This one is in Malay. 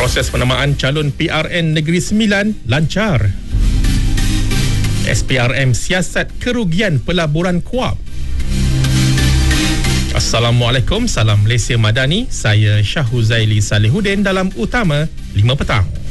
Proses penamaan calon PRN Negeri Sembilan lancar. SPRM siasat kerugian pelaburan KUAP. Assalamualaikum, salam Malaysia Madani. Saya Syah Huzaili Salihuddin dalam Utama 5 Petang.